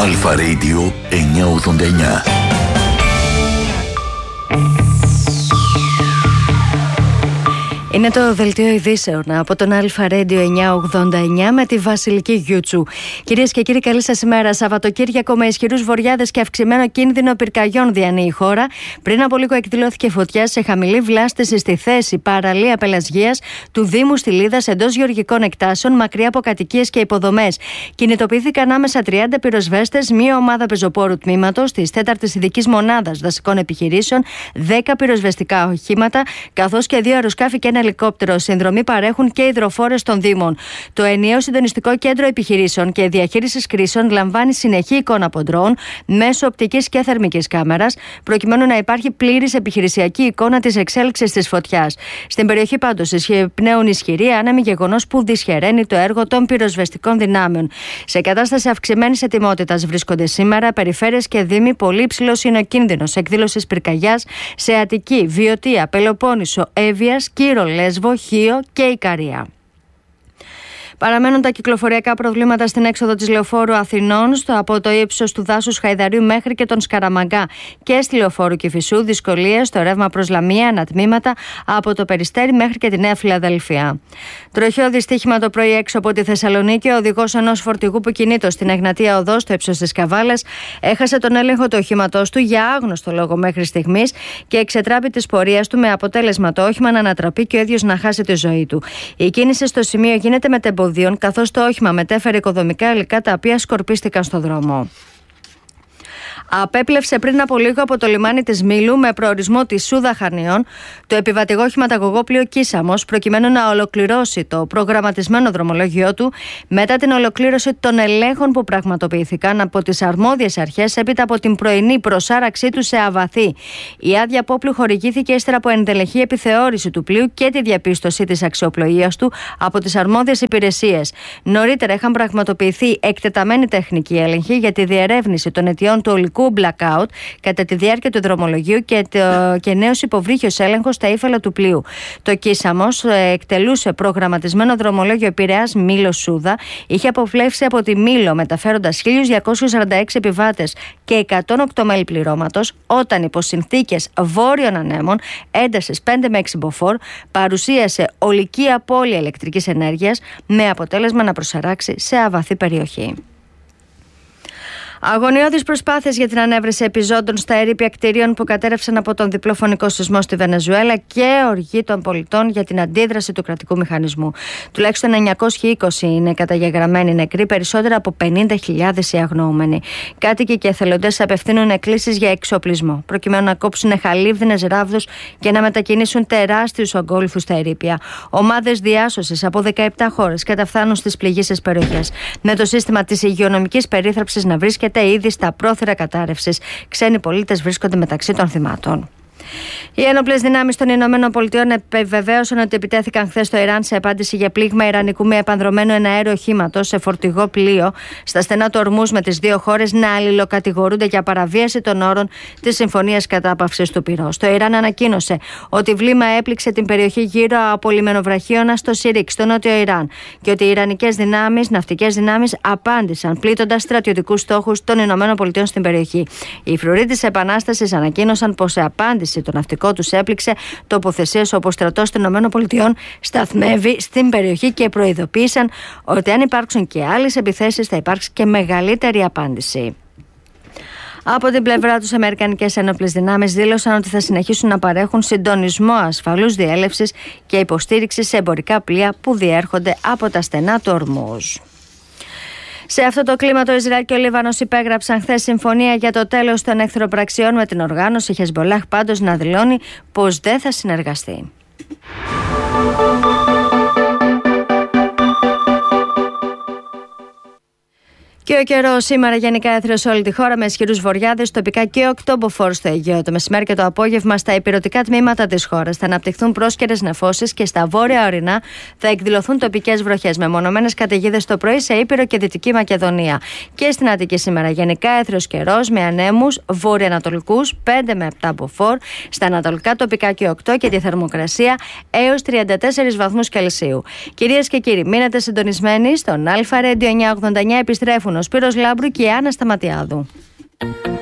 Αλφα Radio 989. Είναι το δελτίο ειδήσεων από τον Αλφα Radio 989 με τη Βασιλική Γιούτσου. Κυρίες και κύριοι, καλή σας ημέρα. Σαββατοκύριακο με ισχυρούς βορειάδες και αυξημένο κίνδυνο πυρκαγιών διανύει η χώρα. Πριν από λίγο εκδηλώθηκε φωτιά σε χαμηλή βλάστηση στη θέση παραλία Πελασγίας του Δήμου Στυλίδας εντός γεωργικών εκτάσεων, μακριά από κατοικίες και υποδομές. Κινητοποιήθηκαν άμεσα 30 πυροσβέστες, μία ομάδα πεζοπόρου τμήματος της 4ης Ειδικής Μονάδας Δασικών Επιχειρήσεων, 10 πυροσβεστικά οχήματα, καθώς και 2 αεροσκάφη και ένα ελικόπτερο. Συνδρομή παρέχουν και υδροφόρες των Δήμων. Το ενιαίο συντονιστικό κέντρο επιχειρήσεων και διαχείρισης κρίσεων λαμβάνει συνεχή εικόνα από ντρόουν μέσω οπτικής και θερμικής κάμερας, προκειμένου να υπάρχει πλήρης επιχειρησιακή εικόνα της εξέλιξης της φωτιάς. Στην περιοχή πάντως εισπνέουν ισχυροί άνεμοι, γεγονός που δυσχεραίνει το έργο των πυροσβεστικών δυνάμεων. Σε κατάσταση αυξημένης ετοιμότητας βρίσκονται σήμερα περιφέρειες και δήμοι. Πολύ υψηλός είναι ο κίνδυνος εκδήλωσης πυρκαγιάς σε Αττική, Βιωτία, Πελοπόννησο, Εύβοιας, Κύρο, Λέσβο, Χίο και Ικαρία. Παραμένουν τα κυκλοφοριακά προβλήματα στην έξοδο της Λεωφόρου Αθηνών, από το ύψος του δάσους Χαϊδαρίου μέχρι και τον Σκαραμαγκά, και στη Λεωφόρου Κηφισού δυσκολίες στο ρεύμα προς Λαμία, ανατμήματα από το Περιστέρι μέχρι και τη Νέα Φιλαδελφία. Τροχαίο δυστύχημα το πρωί έξω από τη Θεσσαλονίκη. Ο οδηγός ενός φορτηγού που κινείται στην Εγνατία Οδό, στο ύψος της Καβάλας, έχασε τον έλεγχο του οχήματός του για άγνωστο λόγο μέχρι στιγμής και εξετράπη της πορείας του, με αποτέλεσμα το όχημα να ανατραπεί και ο ίδιος να χάσει τη ζωή του. Η κίνηση στο σημείο γίνεται μετεμποδίων, καθώς το όχημα μετέφερε οικοδομικά υλικά τα οποία σκορπίστηκαν στο δρόμο. Απέπλευσε πριν από λίγο από το λιμάνι της Μήλου με προορισμό τη Σούδα Χανίων το επιβατηγό χηματαγωγό-πλοίο Κίσαμος, προκειμένου να ολοκληρώσει το προγραμματισμένο δρομολόγιο του μετά την ολοκλήρωση των ελέγχων που πραγματοποιήθηκαν από τις αρμόδιες αρχές έπειτα από την πρωινή προσάραξή του σε αβαθή. Η άδεια απόπλου χορηγήθηκε ύστερα από ενδελεχή επιθεώρηση του πλοίου και τη διαπίστωση της αξιοπλοείας του από τις αρμόδιες υπηρεσίες. Νωρίτερα είχαν πραγματοποιηθεί εκτεταμένοι τεχνικοί έλεγχοι για τη διερεύνηση των αιτιών του ολικού blackout κατά τη διάρκεια του δρομολογίου και νέος υποβρύχιος έλεγχος στα ύφαλα του πλοίου. Το Κίσαμος εκτελούσε προγραμματισμένο δρομολόγιο Πειραιάς Μήλος Σούδα, είχε αποφλέψει από τη Μήλο μεταφέροντας 1.246 επιβάτες και 108 μέλη πληρώματος, όταν υπό συνθήκες βόρειων ανέμων έντασης 5 με 6 μποφόρ παρουσίασε ολική απώλεια ηλεκτρικής ενέργειας, με αποτέλεσμα να προσαράξει σε αβαθή περιοχή. Αγωνιώδεις προσπάθειες για την ανέβρεση επιζώντων στα ερείπια κτηρίων που κατέρευσαν από τον διπλό φωνικό σεισμό στη Βενεζουέλα και οργή των πολιτών για την αντίδραση του κρατικού μηχανισμού. Τουλάχιστον 920 είναι καταγεγραμμένοι νεκροί, περισσότερα από 50.000 οι αγνοούμενοι. Κάτοικοι και εθελοντές απευθύνουν εκκλήσεις για εξοπλισμό, προκειμένου να κόψουν χαλίβδινες ράβδους και να μετακινήσουν τεράστιους ογκόλυθους στα ερείπια. Ομάδες διάσωσης από 17 χώρες καταφθάνουν στις πληγείσες περιοχές, με το σύστημα της υγειονομικής περίθαλψης να βρίσκεται ήδη στα πρόθυρα κατάρρευσης. Ξένοι πολίτες βρίσκονται μεταξύ των θυμάτων. Οι ένοπλες δυνάμεις των Ηνωμένων Πολιτειών επιβεβαίωσαν ότι επιτέθηκαν χθες στο Ιράν σε απάντηση για πλήγμα ιρανικού με επανδρομένο εναέριο οχήματος σε φορτηγό πλοίο στα στενά του Ορμούζ, με τις δύο χώρες να αλληλοκατηγορούνται για παραβίαση των όρων της Συμφωνίας Κατάπαυσης του Πυρός. Το Ιράν ανακοίνωσε ότι βλήμα έπληξε την περιοχή γύρω από λιμενοβραχίωνα στο Σιρίκ, στο νότιο Ιράν, και ότι οι ιρανικές δυνάμεις, ναυτικές δυνάμεις, απάντησαν πλήττοντας στρατιωτικούς στόχους των Ηνωμένων Πολιτειών στην περιοχή. Οι φρουροί της Επανάστασης ανακοίνωσαν πως σε απάντηση το ναυτικό τους έπληξε τοποθεσίες όπου ο στρατός των ΗΠΑ σταθμεύει στην περιοχή και προειδοποίησαν ότι αν υπάρξουν και άλλες επιθέσεις θα υπάρξει και μεγαλύτερη απάντηση. Από την πλευρά τους, οι αμερικανικές ένοπλες δυνάμεις δήλωσαν ότι θα συνεχίσουν να παρέχουν συντονισμό ασφαλούς διέλευσης και υποστήριξη σε εμπορικά πλοία που διέρχονται από τα στενά του Ορμούζ. Σε αυτό το κλίμα, το Ισραήλ και ο Λίβανος υπέγραψαν χθες συμφωνία για το τέλος των εχθροπραξιών, με την οργάνωση Χεσμπολάχ πάντως να δηλώνει πως δεν θα συνεργαστεί. Και ο καιρός σήμερα γενικά έθριος σε όλη τη χώρα, με ισχυρούς βορειάδες, τοπικά και οκτώμποφορους στο Αιγαίο. Το μεσημέρι και το απόγευμα στα ηπειρωτικά τμήματα της χώρας θα αναπτυχθούν πρόσκαιρες νεφώσεις και στα βόρεια ορεινά θα εκδηλωθούν τοπικές βροχές, με μονομένες καταιγίδες το πρωί σε Ήπειρο και Δυτική Μακεδονία. Και στην Αττική σήμερα γενικά έθριος καιρός με ανέμους βορειοανατολικούς 5 με 7 μποφόρ, στα ανατολικά τοπικά και 8 και τη θερμοκρασία έως 34 βαθμούς Κελσίου. Κυρίες και κύριοι, μείνετε συντονισμένοι στον Αλφα Radio 989, επιστρέφουν ο Σπύρος Λάμπρου και η Άννα Σταματιάδου.